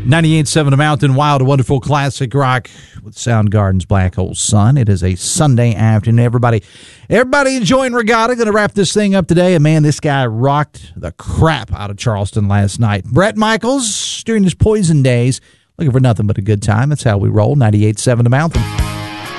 98.7 The Mountain, wild, wonderful classic rock with Soundgarden's Black Hole Sun. It is a Sunday afternoon. Everybody enjoying Regatta. Going to wrap this thing up today. And, man, this guy rocked the crap out of Charleston last night. Bret Michaels, during his Poison days, looking for nothing but a good time. That's how we roll. 98.7 The Mountain.